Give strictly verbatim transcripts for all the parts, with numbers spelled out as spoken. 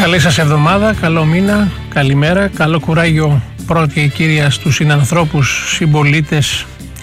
Καλή σας εβδομάδα, καλό μήνα, καλημέρα, καλό κουράγιο πρώτη και κύρια στους συνανθρώπους, συμπολίτες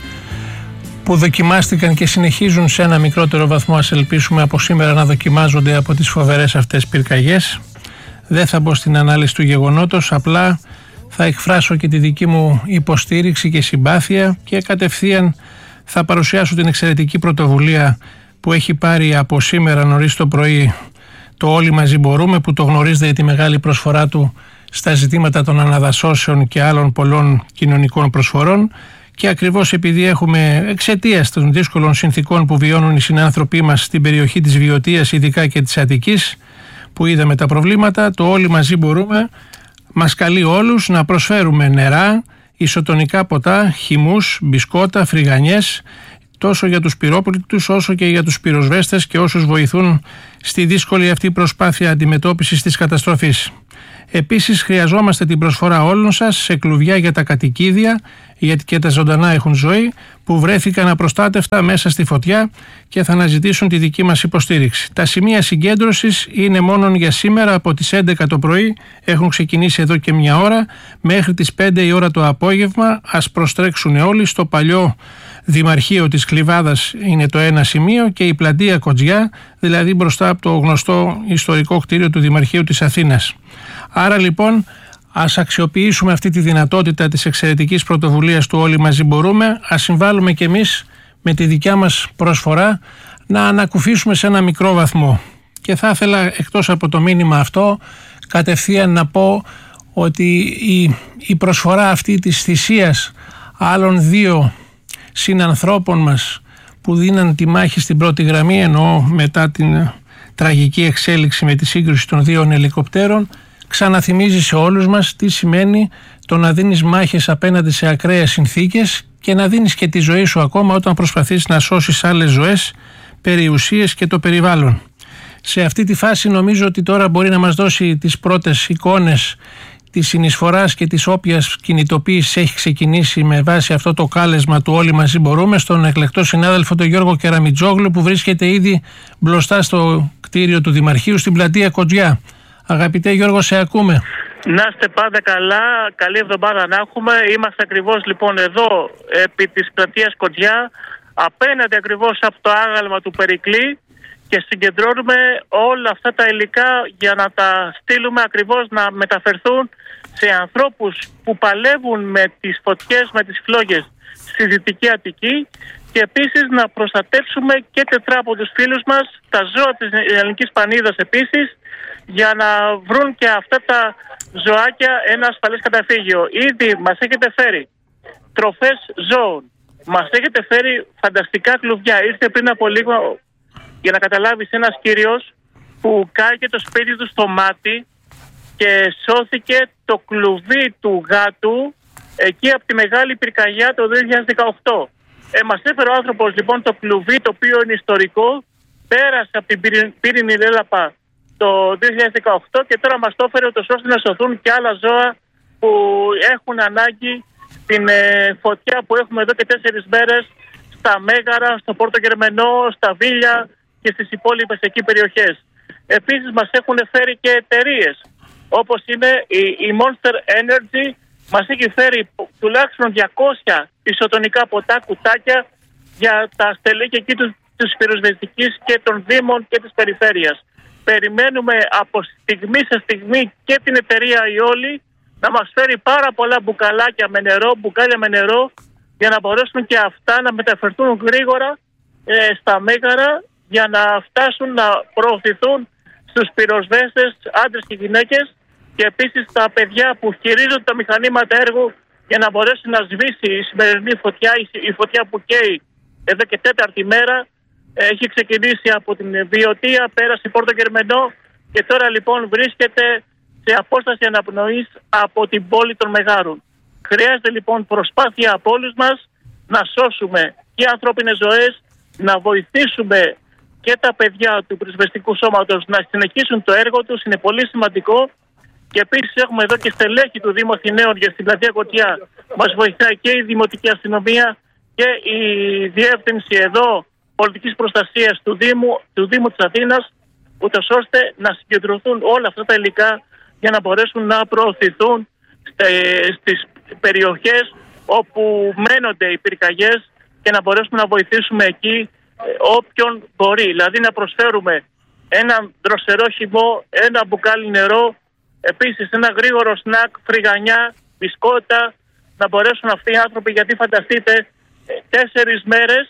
που δοκιμάστηκαν και συνεχίζουν σε ένα μικρότερο βαθμό, ας ελπίσουμε από σήμερα, να δοκιμάζονται από τις φοβερές αυτές πυρκαγιές. Δεν θα μπω στην ανάλυση του γεγονότος, απλά θα εκφράσω και τη δική μου υποστήριξη και συμπάθεια και κατευθείαν θα παρουσιάσω την εξαιρετική πρωτοβουλία που έχει πάρει από σήμερα νωρίς το πρωί το Όλοι Μαζί Μπορούμε, που το γνωρίζετε για τη μεγάλη προσφορά του στα ζητήματα των αναδασώσεων και άλλων πολλών κοινωνικών προσφορών. Και ακριβώς επειδή έχουμε, εξαιτίας των δύσκολων συνθήκων που βιώνουν οι συνάνθρωποι μας στην περιοχή της Βιωτίας, ειδικά και της Αττικής, που είδαμε τα προβλήματα, το Όλοι Μαζί Μπορούμε μας καλεί όλους να προσφέρουμε νερά, ισοτονικά ποτά, χυμούς, μπισκότα, φρυγανιές, τόσο για τους πυρόπληκτους όσο και για τους πυροσβέστες και όσους βοηθούν στη δύσκολη αυτή προσπάθεια αντιμετώπισης της καταστροφής. Επίσης χρειαζόμαστε την προσφορά όλων σας σε κλουβιά για τα κατοικίδια, γιατί και τα ζωντανά έχουν ζωή, που βρέθηκαν απροστάτευτα μέσα στη φωτιά και θα αναζητήσουν τη δική μας υποστήριξη. Τα σημεία συγκέντρωσης είναι μόνο για σήμερα από τις έντεκα το πρωί, έχουν ξεκινήσει εδώ και μια ώρα, μέχρι τις πέντε η ώρα το απόγευμα. Ας προστρέξουν όλοι. Στο παλιό Δημαρχείο της Κλιβάδας είναι το ένα σημείο και η πλατεία Κοτζιά, δηλαδή μπροστά από το γνωστό ιστορικό κτίριο του Δημαρχείου της Αθήνας. Άρα λοιπόν ας αξιοποιήσουμε αυτή τη δυνατότητα της εξαιρετικής πρωτοβουλίας του Όλοι Μαζί Μπορούμε, ας συμβάλλουμε κι εμείς με τη δικιά μας προσφορά να ανακουφίσουμε σε ένα μικρό βαθμό. Και θα ήθελα, εκτός από το μήνυμα αυτό, κατευθείαν να πω ότι η, η προσφορά αυτή της θυσίας άλλων δύο συνανθρώπων μας που δίναν τη μάχη στην πρώτη γραμμή, εννοώ μετά την τραγική εξέλιξη με τη σύγκρουση των δύο ελικοπτέρων, ξαναθυμίζει σε όλους μας τι σημαίνει το να δίνεις μάχες απέναντι σε ακραίες συνθήκες και να δίνεις και τη ζωή σου ακόμα όταν προσπαθείς να σώσεις άλλες ζωές, περιουσίες και το περιβάλλον. Σε αυτή τη φάση νομίζω ότι τώρα μπορεί να μας δώσει τις πρώτες εικόνες της συνεισφοράς και της όποιας κινητοποίησης έχει ξεκινήσει με βάση αυτό το κάλεσμα του Όλοι Μαζί Μπορούμε στον εκλεκτό συνάδελφο τον Γιώργο Κεραμιτζόγλου, που βρίσκεται ήδη μπροστά στο κτίριο του Δημαρχείου στην πλατεία Κοτζιά. Αγαπητέ Γιώργο, σε ακούμε. Να είστε πάντα καλά, καλή εβδομάδα να έχουμε. Είμαστε ακριβώς λοιπόν εδώ επί της πλατείας Κοτζιά, απέναντι ακριβώς από το άγαλμα του Περικλή, και συγκεντρώνουμε όλα αυτά τα υλικά για να τα στείλουμε ακριβώς να μεταφερθούν σε ανθρώπους που παλεύουν με τις φωτιές, με τις φλόγες στη Δυτική Αττική, και επίσης να προστατεύσουμε και τετρά από τους φίλους μας, τα ζώα της ελληνικής πανίδας επίσης, για να βρουν και αυτά τα ζωάκια ένα ασφαλές καταφύγιο. Ήδη μας έχετε φέρει τροφές ζώων, μας έχετε φέρει φανταστικά κλουβιά. Ήρθε πριν από λίγο, για να καταλάβεις, ένας κύριος που κάηκε το σπίτι του στο μάτι και σώθηκε το κλουβί του γάτου εκεί από τη μεγάλη πυρκαγιά το δύο χιλιάδες δεκαοκτώ. Ε, μας έφερε ο άνθρωπος λοιπόν το κλουβί, το οποίο είναι ιστορικό, πέρασε από την πύρινη λέλαπα το δύο χιλιάδες δεκαοκτώ και τώρα μας το έφερε ούτως ώστε να σωθούν και άλλα ζώα που έχουν ανάγκη την ε, φωτιά που έχουμε εδώ και τέσσερις μέρες στα Μέγαρα, στο Πόρτο Γερμενό, στα Βίλια και στις υπόλοιπες εκεί περιοχές. Επίσης μας έχουν φέρει και εταιρείες όπως είναι η, η Monster Energy, μας έχει φέρει τουλάχιστον διακόσια ισοτονικά ποτά, κουτάκια για τα στελέχη εκεί του, της πυροσβεστικής και των δήμων και της περιφέρειας. Περιμένουμε από στιγμή σε στιγμή και την εταιρεία Ιόλη να μας φέρει πάρα πολλά μπουκαλάκια με νερό, μπουκάλια με νερό, για να μπορέσουν και αυτά να μεταφερθούν γρήγορα ε, στα Μέγαρα, για να φτάσουν να προωθηθούν στους πυροσβέστες, άντρες και γυναίκες, και επίσης τα παιδιά που χειρίζονται τα μηχανήματα έργου, για να μπορέσει να σβήσει η σημερινή φωτιά, η φωτιά που καίει εδώ και τέταρτη μέρα. Έχει ξεκινήσει από την Βιωτία, πέρασε Πόρτο Γερμενό και τώρα λοιπόν βρίσκεται σε απόσταση αναπνοής από την πόλη των Μεγάρων. Χρειάζεται λοιπόν προσπάθεια από όλους μας να σώσουμε και ανθρώπινες ζωές, να βοηθήσουμε και τα παιδιά του πυροσβεστικού σώματος να συνεχίσουν το έργο τους, είναι πολύ σημαντικό. Και επίσης έχουμε εδώ και στελέχη του Δήμου Αθηναίων για στην πλατεία Κοτζιά. Μας βοηθάει και η Δημοτική Αστυνομία και η Διεύθυνση εδώ πολιτικής προστασίας του Δήμου, του Δήμου της Αθήνας, ούτως ώστε να συγκεντρωθούν όλα αυτά τα υλικά για να μπορέσουν να προωθηθούν στις περιοχές όπου μένονται οι πυρκαγιές και να μπορέσουμε να βοηθήσουμε εκεί όποιον μπορεί. Δηλαδή να προσφέρουμε ένα δροσερό χυμό, ένα μπουκάλι νερό, επίσης ένα γρήγορο σνακ, φρυγανιά, μπισκότα, να μπορέσουν αυτοί οι άνθρωποι, γιατί φανταστείτε τέσσερις μέρες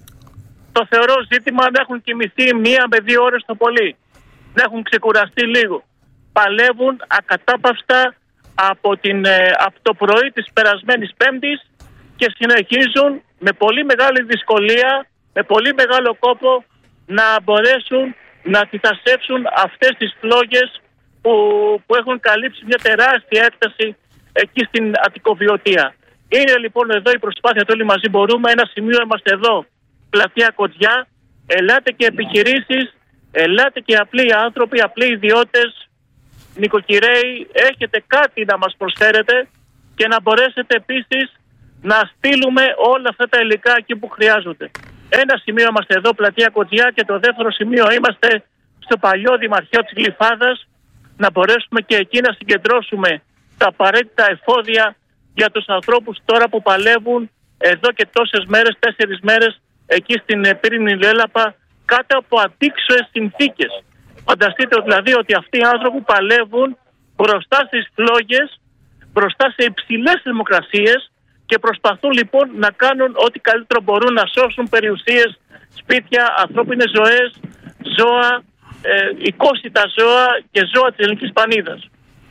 το θεωρώ ζήτημα να έχουν κοιμηθεί μία με δύο ώρες το πολύ, να έχουν ξεκουραστεί λίγο. Παλεύουν ακατάπαυστα από, την, από το πρωί της περασμένης Πέμπτης και συνεχίζουν με πολύ μεγάλη δυσκολία, με πολύ μεγάλο κόπο να μπορέσουν να αντιτασσεύσουν αυτές τις φλόγες που, που έχουν καλύψει μια τεράστια έκταση εκεί στην Αττικοβιωτία. Είναι λοιπόν εδώ η προσπάθεια του Όλοι Μαζί Μπορούμε. Ένα σημείο είμαστε εδώ, πλατεία Κοτζιά. Ελάτε και επιχειρήσεις, ελάτε και απλοί άνθρωποι, απλοί ιδιώτες, νοικοκυρέοι. Έχετε κάτι να μας προσφέρετε και να μπορέσετε επίσης να στείλουμε όλα αυτά τα υλικά εκεί που χρειάζονται. Ένα σημείο είμαστε εδώ, πλατεία Κοτζιά, και το δεύτερο σημείο είμαστε στο παλιό Δημαρχείο της Γλυφάδας, να μπορέσουμε και εκεί να συγκεντρώσουμε τα απαραίτητα εφόδια για τους ανθρώπους τώρα που παλεύουν εδώ και τόσες μέρες, τέσσερις μέρες, εκεί στην πύρινη Λέλαπα, κάτω από αντίξωες συνθήκες. Φανταστείτε δηλαδή ότι αυτοί οι άνθρωποι παλεύουν μπροστά στις φλόγες, μπροστά σε υψηλές θερμοκρασίες, και προσπαθούν λοιπόν να κάνουν ό,τι καλύτερο μπορούν, να σώσουν περιουσίες, σπίτια, ανθρώπινες ζωές, ζώα, ε, οικόσιτα ζώα και ζώα της ελληνικής πανίδας.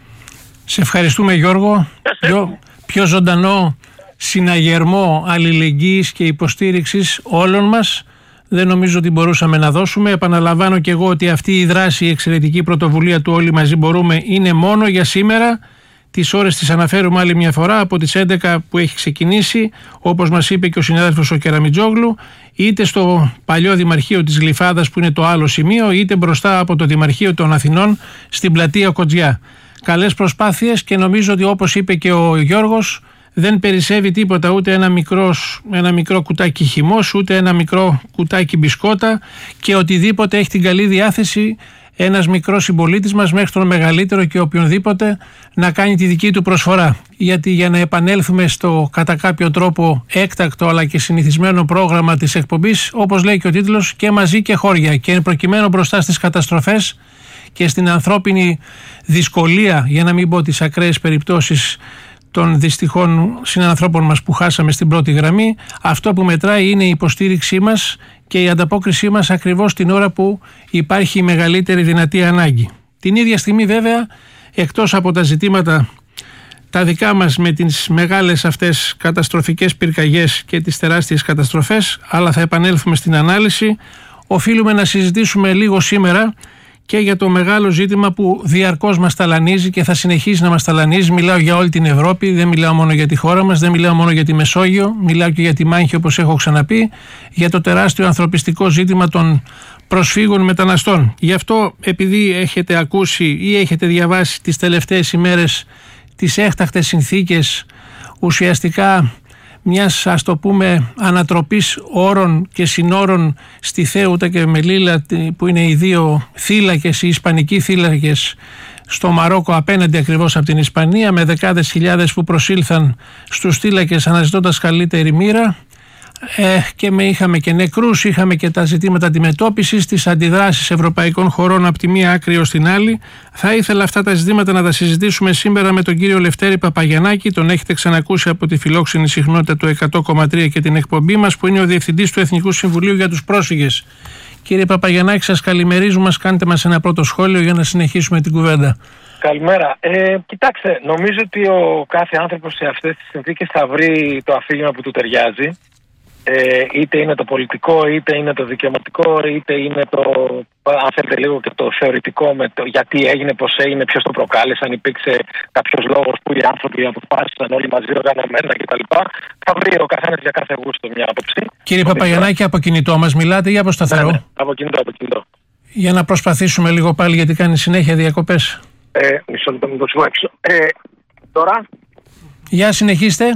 Σε ευχαριστούμε, Γιώργο. Πιο, πιο ζωντανό συναγερμό αλληλεγγύης και υποστήριξης όλων μας δεν νομίζω ότι μπορούσαμε να δώσουμε. Επαναλαμβάνω και εγώ ότι αυτή η δράση, η εξαιρετική πρωτοβουλία του Όλοι Μαζί Μπορούμε, είναι μόνο για σήμερα. Τις ώρες τις αναφέρουμε άλλη μια φορά, από τις έντεκα που έχει ξεκινήσει, όπως μας είπε και ο συνάδελφος ο Κεραμιτζόγλου, είτε στο παλιό Δημαρχείο της Γλυφάδας που είναι το άλλο σημείο, είτε μπροστά από το Δημαρχείο των Αθηνών στην πλατεία Κοτζιά. Καλές προσπάθειες, και νομίζω ότι, όπως είπε και ο Γιώργος, δεν περισσεύει τίποτα, ούτε ένα, μικρός, ένα μικρό κουτάκι χυμός, ούτε ένα μικρό κουτάκι μπισκότα, και οτιδήποτε έχει την καλή διάθεση ένας μικρός συμπολίτης μας μέχρι τον μεγαλύτερο και οποιονδήποτε να κάνει τη δική του προσφορά. Γιατί για να επανέλθουμε στο κατά κάποιο τρόπο έκτακτο αλλά και συνηθισμένο πρόγραμμα της εκπομπής, όπως λέει και ο τίτλος, και μαζί και χώρια, και προκειμένου μπροστά στις καταστροφές και στην ανθρώπινη δυσκολία, για να μην πω τις ακραίες περιπτώσεις των δυστυχών συνανθρώπων μας που χάσαμε στην πρώτη γραμμή, αυτό που μετράει είναι η υποστήριξή μας και η ανταπόκρισή μας ακριβώς την ώρα που υπάρχει η μεγαλύτερη δυνατή ανάγκη. Την ίδια στιγμή βέβαια, εκτός από τα ζητήματα τα δικά μας με τις μεγάλες αυτές καταστροφικές πυρκαγιές και τις τεράστιες καταστροφές, αλλά θα επανέλθουμε στην ανάλυση, οφείλουμε να συζητήσουμε λίγο σήμερα και για το μεγάλο ζήτημα που διαρκώς μας ταλανίζει και θα συνεχίσει να μας ταλανίζει. Μιλάω για όλη την Ευρώπη, δεν μιλάω μόνο για τη χώρα μας, δεν μιλάω μόνο για τη Μεσόγειο, μιλάω και για τη Μάνχη, όπως έχω ξαναπεί, για το τεράστιο ανθρωπιστικό ζήτημα των προσφύγων μεταναστών. Γι' αυτό, επειδή έχετε ακούσει ή έχετε διαβάσει τις τελευταίες ημέρες τις έκτακτες συνθήκες ουσιαστικά μιας, ας το πούμε, ανατροπής όρων και συνόρων στη Θέουτα και Μελίλα, που είναι οι δύο θύλακες, οι ισπανικοί θύλακες στο Μαρόκο απέναντι ακριβώς από την Ισπανία, με δεκάδες χιλιάδες που προσήλθαν στους θύλακες αναζητώντας καλύτερη μοίρα, ε, και με, είχαμε και νεκρούς, είχαμε και τα ζητήματα αντιμετώπισης, τις αντιδράσεις ευρωπαϊκών χωρών από τη μία άκρη ως την άλλη. Θα ήθελα αυτά τα ζητήματα να τα συζητήσουμε σήμερα με τον κύριο Λευτέρη Παπαγιαννάκη. Τον έχετε ξανακούσει από τη φιλόξενη συχνότητα του εκατό κόμμα τρία και την εκπομπή μας, που είναι ο Διευθυντής του Εθνικού Συμβουλίου για τους Πρόσφυγες. Κύριε Παπαγιαννάκη, σας καλημερίζουμε. Μας κάντε μας ένα πρώτο σχόλιο για να συνεχίσουμε την κουβέντα. Καλημέρα. Ε, κοιτάξτε, νομίζω ότι ο κάθε άνθρωπος σε αυτές τις συνθήκες θα βρει το αφήγημα που του ταιριάζει. Ε, είτε είναι το πολιτικό, είτε είναι το δικαιωματικό, είτε είναι το, αν θέλετε, λίγο και το θεωρητικό, με το γιατί έγινε, πώς έγινε, ποιος το προκάλεσε, αν υπήρξε κάποιος λόγος που οι άνθρωποι αποφάσισαν όλοι μαζί οργανωμένα κτλ. Θα βρει ο καθένας για κάθε γούστο μια άποψη. Κύριε Παπαγιαννάκη, από κινητό μας μιλάτε ή από σταθερό? Ναι, ναι, από κινητό, από κινητό. Για να προσπαθήσουμε λίγο πάλι, γιατί κάνει συνέχεια διακοπές. Ε, μισό λεπτό, μην το έξω. Ε, τώρα. Για συνεχίστε.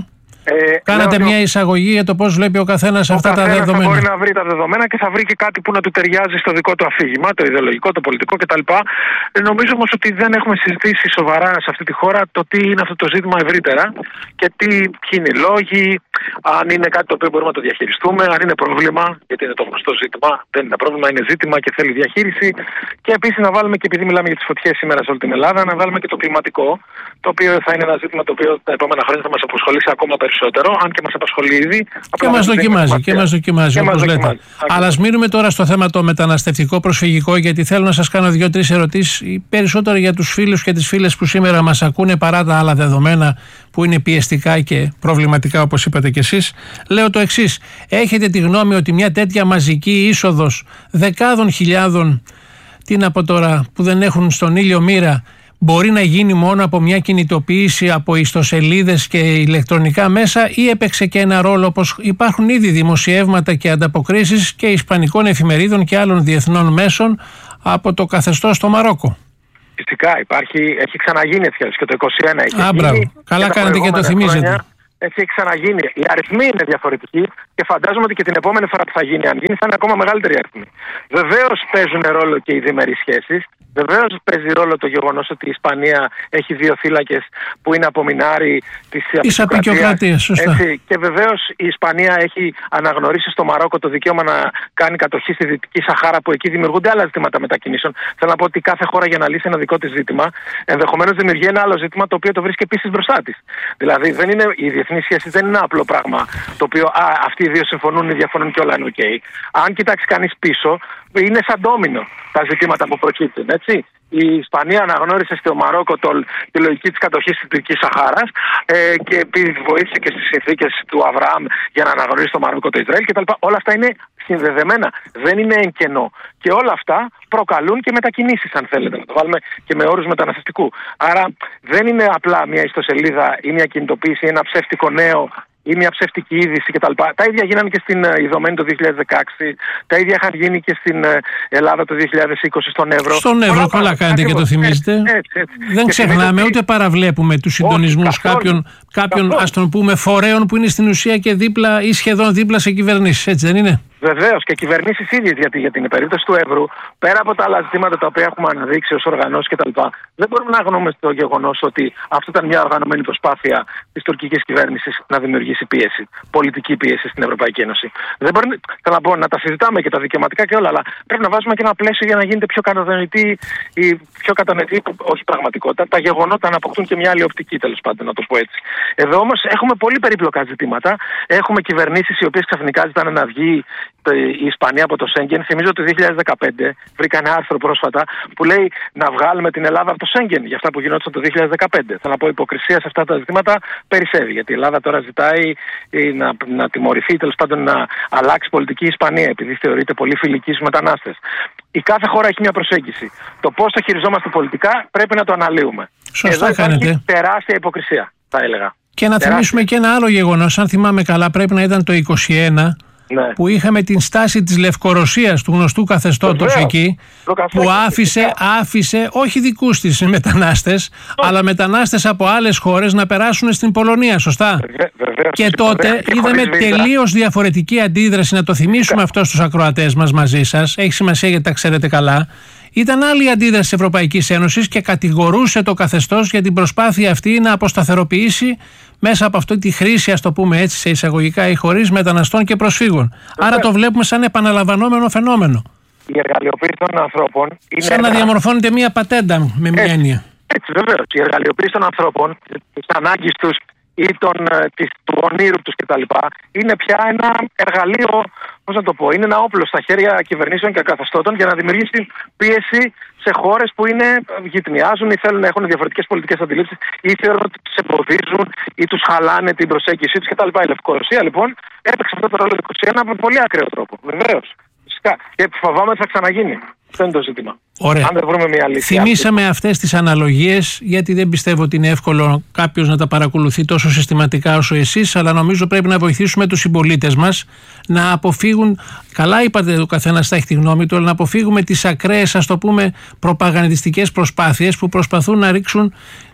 Ε, Κάνατε λέω, μια εισαγωγή για το πώς βλέπει ο καθένας ο αυτά καθένας τα δεδομένα. Θα μπορεί να βρει τα δεδομένα και θα βρει και κάτι που να του ταιριάζει στο δικό του αφήγημα, το ιδεολογικό, το πολιτικό κτλ. Ε, νομίζω όμως ότι δεν έχουμε συζητήσει σοβαρά σε αυτή τη χώρα το τι είναι αυτό το ζήτημα ευρύτερα και τι, ποιοι είναι οι λόγοι, αν είναι κάτι το οποίο μπορούμε να το διαχειριστούμε, αν είναι πρόβλημα, γιατί είναι το γνωστό ζήτημα, δεν είναι πρόβλημα, είναι ζήτημα και θέλει διαχείριση. Και επίσης να βάλουμε, και επειδή μιλάμε για τις φωτιές σήμερα σε όλη την Ελλάδα, να βάλουμε και το κλιματικό, το οποίο θα είναι ένα ζήτημα το οποίο τα επόμενα χρόνια θα μας απασχολήσει ακόμα περισσότερο, αν και μας απασχολεί ήδη. Και μας δοκιμάζει, και μας δοκιμάζει, όπως λέτε. Δοκιμάζει. Αλλά ας μείνουμε τώρα στο θέμα το μεταναστευτικό προσφυγικό, γιατί θέλω να σας κάνω δύο-τρεις ερωτήσεις, περισσότερο για τους φίλους και τις φίλες που σήμερα μας ακούνε παρά τα άλλα δεδομένα που είναι πιεστικά και προβληματικά, όπως είπατε κι εσείς. Λέω το εξής: έχετε τη γνώμη ότι μια τέτοια μαζική είσοδος δεκάδων χιλιάδων, τι να πω τώρα, που δεν έχουν στον ήλιο μοίρα, μπορεί να γίνει μόνο από μια κινητοποίηση από ιστοσελίδες και ηλεκτρονικά μέσα, ή έπαιξε και ένα ρόλο, όπως υπάρχουν ήδη δημοσιεύματα και ανταποκρίσεις και ισπανικών εφημερίδων και άλλων διεθνών μέσων από το καθεστώς στο Μαρόκο? Φυσικά υπάρχει, έχει ξαναγίνει έτσι και το είκοσι ένα έχει Α, γίνει. μπράβο. Καλά κάνετε και το θυμίζετε. Χρόνια, έχει ξαναγίνει. Οι αριθμοί είναι διαφορετικοί και φαντάζομαι ότι και την επόμενη φορά που θα γίνει, αν γίνει, θα είναι ακόμα μεγαλύτερη αριθμή. Βεβαίως παίζουν ρόλο και οι διμερείς σχέσεις. Βεβαίως παίζει ρόλο το γεγονός ότι η Ισπανία έχει δύο θύλακες που είναι απομεινάρι της απεικιοκρατίας. Και βεβαίως η Ισπανία έχει αναγνωρίσει στο Μαρόκο το δικαίωμα να κάνει κατοχή στη Δυτική Σαχάρα, που εκεί δημιουργούνται άλλα ζητήματα μετακινήσεων. Θέλω να πω ότι κάθε χώρα για να λύσει ένα δικό της ζήτημα, ενδεχομένως δημιουργεί ένα άλλο ζήτημα το οποίο το βρίσκει επίσης μπροστά της. Δηλαδή δεν είναι, οι διεθνείς σχέσεις δεν είναι ένα απλό πράγμα το οποίο α, αυτοί οι δύο συμφωνούν ή διαφωνούν και όλα είναι OK. Αν κοιτάξει κανείς πίσω, είναι σαν ντόμινο τα ζητήματα που προκύπτουν. Έτσι. Η Ισπανία αναγνώρισε στο Μαρόκο το, τη λογική της κατοχής της Δυτικής Σαχάρας ε, και επειδή βοήθησε και στις συνθήκες του Αβραάμ για να αναγνωρίσει το Μαρόκο το Ισραήλ κτλ. Όλα αυτά είναι συνδεδεμένα, δεν είναι εν κενό. Και όλα αυτά προκαλούν και μετακινήσεις, αν θέλετε, να το βάλουμε και με όρους μεταναστευτικού. Άρα δεν είναι απλά μια ιστοσελίδα ή μια κινητοποίηση ή ένα ψεύτικο νέο ή μια ψεύτικη είδηση κτλ. Τα ίδια γίνανε και στην Ιδωμένη το δύο χιλιάδες δεκαέξι, τα ίδια είχαν γίνει και στην Ελλάδα το δύο χιλιάδες είκοσι στον Εύρο. Στον Εύρο, καλά κάνετε και το θυμίζετε. Έτσι, έτσι, έτσι. Δεν και ξεχνάμε ότι... ούτε παραβλέπουμε τους συντονισμούς κάποιων, κάποιων ας τον πούμε, φορέων που είναι στην ουσία και δίπλα ή σχεδόν δίπλα σε κυβερνήσεις. Έτσι δεν είναι? Βεβαίως, και κυβερνήσεις ίδιες, γιατί για την περίπτωση του Εύρου, πέρα από τα άλλα ζητήματα τα οποία έχουμε αναδείξει ως οργανώσεις κτλ., δεν μπορούμε να αγνοούμε το γεγονός ότι αυτό ήταν μια οργανωμένη προσπάθεια της τουρκικής κυβέρνησης να δημιουργήσει πίεση, πολιτική πίεση στην Ευρωπαϊκή Ένωση. Δεν μπορεί, θέλω να πω, να τα συζητάμε και τα δικαιωματικά και όλα, αλλά πρέπει να βάζουμε και ένα πλαίσιο για να γίνεται πιο κατανοητή, ή πιο κατανοητή, όχι πραγματικότητα. Τα γεγονότα να αποκτούν και μια άλλη οπτική, τέλος πάντων, να το πω έτσι. Εδώ όμως έχουμε πολύ περίπλοκα ζητήματα. Έχουμε κυβερνήσεις οι οποίες ξαφνικά ζητάνε να βγει η Ισπανία από το Σέγγεν. Θυμίζω ότι το δύο χιλιάδες δεκαπέντε βρήκα ένα άρθρο πρόσφατα που λέει να βγάλουμε την Ελλάδα από το Σέγγεν για αυτά που γινόταν το δύο χιλιάδες δεκαπέντε. Θέλω να πω, η υποκρισία σε αυτά τα ζητήματα περισσεύει. Γιατί η Ελλάδα τώρα ζητάει να, να τιμωρηθεί, τέλος πάντων να αλλάξει πολιτική η Ισπανία, επειδή θεωρείται πολύ φιλική στους μετανάστες. Η κάθε χώρα έχει μια προσέγγιση. Το πώς το χειριζόμαστε πολιτικά πρέπει να το αναλύουμε. Σωστά Εδώ κάνετε. υπάρχει τεράστια υποκρισία, θα έλεγα. Και να τεράστια. θυμίσουμε και ένα άλλο γεγονός. Αν θυμάμαι καλά, πρέπει να ήταν το είκοσι ένα. Ναι. Που είχαμε την στάση της Λευκορωσίας, του γνωστού καθεστώτος εκεί, που άφησε, άφησε όχι δικούς της μετανάστες, oh. αλλά μετανάστες από άλλες χώρες να περάσουν στην Πολωνία, σωστά? Βε, βεβαίως, και τότε βεβαίως, είδαμε τελείως διαφορετική αντίδραση, να το θυμίσουμε yeah. αυτό στους ακροατές μας μαζί σας, έχει σημασία γιατί τα ξέρετε καλά. Ήταν άλλη η αντίδραση της Ευρωπαϊκής Ένωσης και κατηγορούσε το καθεστώς για την προσπάθεια αυτή να αποσταθεροποιήσει μέσα από αυτή τη χρήση, ας το πούμε έτσι, σε εισαγωγικά ή χωρίς, μεταναστών και προσφύγων. Βεβαίως. Άρα το βλέπουμε σαν επαναλαμβανόμενο φαινόμενο. Η εργαλειοποίηση των ανθρώπων είναι. Σαν να διαμορφώνεται μία πατέντα με μία έννοια. Έτσι, βεβαίως. Η εργαλειοποίηση των ανθρώπων, τις ανάγκες τους ή τον, της, του ονείρου τους κτλ. Είναι πια ένα εργαλείο, πώς να το πω, είναι ένα όπλο στα χέρια κυβερνήσεων και καθεστώτων για να δημιουργήσει πίεση σε χώρες που είναι, γειτονιάζουν ή θέλουν να έχουν διαφορετικές πολιτικές αντιλήψεις ή θέλουν ότι τους εμποδίζουν ή τους χαλάνε την προσέγγιση τους κτλ. Η Λευκορωσία λοιπόν έπαιξε αυτό το ρόλο του είκοσι ένα με πολύ ακραίο τρόπο. Βεβαίως. Φυσικά. Και φοβάμαι ότι θα ξαναγίνει. Αυτό είναι το ζήτημα. Ωραία. Αν δεν βρούμε μια λύση. Θυμήσαμε αυτές τις αναλογίες, γιατί δεν πιστεύω ότι είναι εύκολο κάποιος να τα παρακολουθεί τόσο συστηματικά όσο εσείς, αλλά νομίζω πρέπει να βοηθήσουμε τους συμπολίτες μας να αποφύγουν. Καλά είπατε, ο καθένας θα έχει τη γνώμη του, αλλά να αποφύγουμε τις ακραίες, ας το πούμε, προπαγανδιστικές προσπάθειες που προσπαθούν να ρίξουν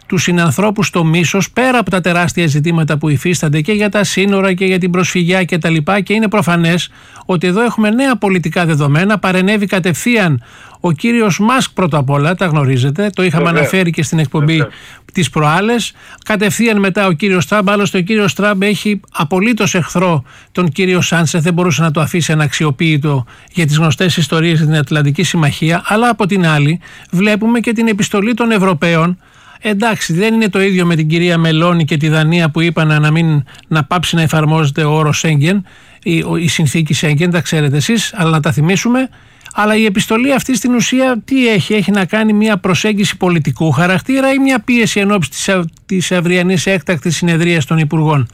τους συνανθρώπους το μίσος, πέρα από τα τεράστια ζητήματα που υφίστανται και για τα σύνορα και για την προσφυγιά κτλ. Και, και είναι προφανές ότι εδώ έχουμε νέα πολιτικά δεδομένα. Παρενέβη κατευθείαν ο κύριος Μάσκ πρώτα απ' όλα, τα γνωρίζετε, το είχαμε Βέβαια. αναφέρει και στην εκπομπή Βέβαια. τις προάλλες. Κατευθείαν μετά ο κύριος Τραμπ, άλλωστε ο κύριος Τραμπ έχει απολύτως εχθρό τον κύριο Σάντσεθ, δεν μπορούσε να το αφήσει αναξιοποίητο για τις γνωστές ιστορίες για την Ατλαντική Συμμαχία. Αλλά από την άλλη βλέπουμε και την επιστολή των Ευρωπαίων. Εντάξει, δεν είναι το ίδιο με την κυρία Μελώνη και τη Δανία που είπαν να, μην, να πάψει να εφαρμόζεται ο όρος Σέγγεν, η, η συνθήκη Σέγγεν, τα ξέρετε εσείς, αλλά να τα θυμίσουμε. Αλλά η επιστολή αυτή στην ουσία τι έχει, έχει να κάνει μια προσέγγιση πολιτικού χαρακτήρα ή μια πίεση ενόψει της, της αυριανής έκτακτης συνεδρίας των Υπουργών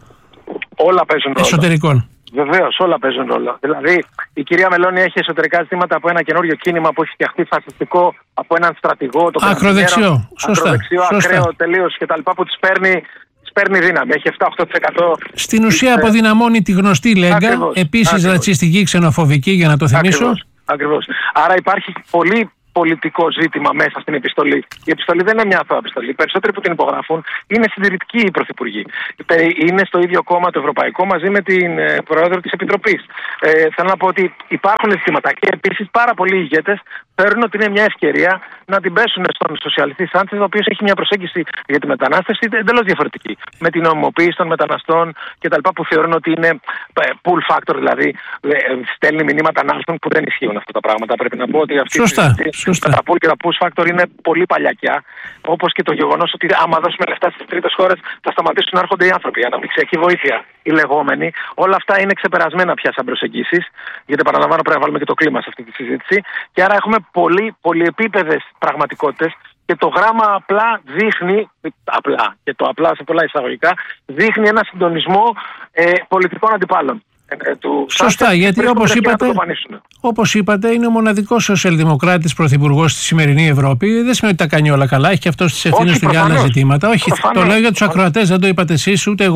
Όλα παίζουν ρόλο. Εσωτερικών. Βεβαίως, όλα παίζουν ρόλο. Δηλαδή, η κυρία Μελώνη έχει εσωτερικά ζητήματα από ένα καινούριο κίνημα που έχει φτιαχτεί φασιστικό από έναν στρατηγό, τον ακροδεξιό, σωστά, ακροδεξιό, σωστά. ακραίο τελείως κτλ. Που της παίρνει, παίρνει δύναμη. Έχει επτά με οκτώ τοις εκατό. Στην ουσία της... αποδυναμώνει τη γνωστή Λέγκα, επίσης ρατσιστική, ξενοφοβική, για να το θυμίσω. Ακριβώς. Ακριβώς. Άρα υπάρχει πολύ πολιτικό ζήτημα μέσα στην επιστολή. Η επιστολή δεν είναι μια αθώα επιστολή. Οι περισσότεροι που την υπογραφούν είναι συντηρητικοί οι πρωθυπουργοί. Είναι στο ίδιο κόμμα το Ευρωπαϊκό μαζί με την ε, πρόεδρο της Επιτροπής. Ε, θέλω να πω ότι υπάρχουν ζητήματα και επίσης πάρα πολλοί ηγέτες θεωρούν ότι είναι μια ευκαιρία να την πέσουν στον σοσιαλιστή Σάντσεθ, ο οποίος έχει μια προσέγγιση για τη μετανάστευση εντελώς διαφορετική. Με την νομιμοποίηση των μεταναστών κτλ. Που θεωρούν ότι είναι pull factor, δηλαδή στέλνει μηνύματα να έρθουν που δεν ισχύουν αυτά τα πράγματα. Πρέπει να πω ότι αυτή Σωστά. Σωστά. Τα pull και τα push factor είναι πολύ παλιακιά. Όπως και το γεγονός ότι άμα δώσουμε λεφτά στις τρίτες χώρες θα σταματήσουν να έρχονται οι άνθρωποι. Η αναπτυξιακή βοήθεια, οι λεγόμενοι. Όλα αυτά είναι ξεπερασμένα πια σαν προσεγγίσεις. Γιατί παραλαμβάνω πρέπει να βάλουμε και το κλίμα σε αυτή τη συζήτηση. Και άρα έχουμε πολύ, πολυεπίπεδες πραγματικότητες. Και το γράμμα απλά δείχνει, απλά και το απλά σε πολλά εισαγωγικά, δείχνει ένα συντονισμό ε, πολιτικών αντιπάλων. Του Σωστά, Σάστε, γιατί όπως είπατε, όπως είπατε είναι ο μοναδικός σοσιαλδημοκράτης πρωθυπουργός στη σημερινή Ευρώπη. Δεν σημαίνει ότι τα κάνει όλα καλά, έχει και αυτός τις ευθύνες του για άλλα ζητήματα. Όχι, προφανώς, το λέω για τους ακροατές, δεν το είπατε εσείς ούτε εγώ.